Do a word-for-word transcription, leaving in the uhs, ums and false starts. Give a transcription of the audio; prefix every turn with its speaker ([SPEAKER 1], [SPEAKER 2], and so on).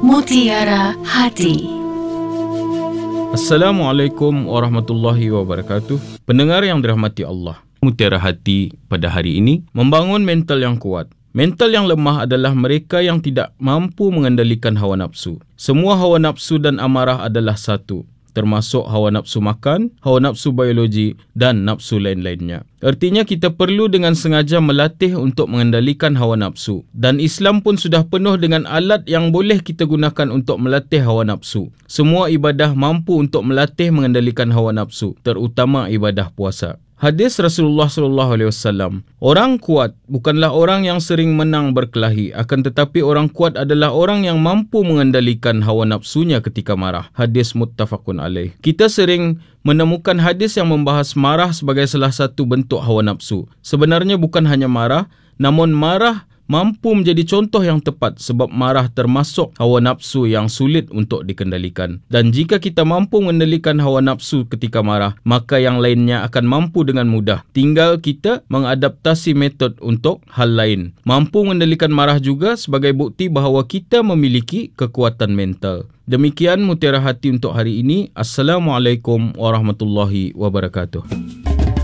[SPEAKER 1] Mutiara Hati.
[SPEAKER 2] Assalamualaikum warahmatullahi wabarakatuh. Pendengar yang dirahmati Allah, Mutiara Hati pada hari ini membangun mental yang kuat. Mental yang lemah adalah mereka yang tidak mampu mengendalikan hawa nafsu. Semua hawa nafsu dan amarah adalah satu, termasuk hawa nafsu makan, hawa nafsu biologi dan nafsu lain-lainnya. Artinya kita perlu dengan sengaja melatih untuk mengendalikan hawa nafsu. Dan Islam pun sudah penuh dengan alat yang boleh kita gunakan untuk melatih hawa nafsu. Semua ibadah mampu untuk melatih mengendalikan hawa nafsu, terutama ibadah puasa. Hadis Rasulullah sallallahu alaihi wasallam, orang kuat bukanlah orang yang sering menang berkelahi, akan tetapi orang kuat adalah orang yang mampu mengendalikan hawa nafsunya ketika marah. Hadis muttafaqun alaih. Kita sering menemukan hadis yang membahas marah sebagai salah satu bentuk hawa nafsu. Sebenarnya bukan hanya marah, namun marah mampu menjadi contoh yang tepat sebab marah termasuk hawa nafsu yang sulit untuk dikendalikan. Dan jika kita mampu mengendalikan hawa nafsu ketika marah, maka yang lainnya akan mampu dengan mudah. Tinggal kita mengadaptasi metod untuk hal lain. Mampu mengendalikan marah juga sebagai bukti bahawa kita memiliki kekuatan mental. Demikian Mutiara Hati untuk hari ini. Assalamualaikum warahmatullahi wabarakatuh.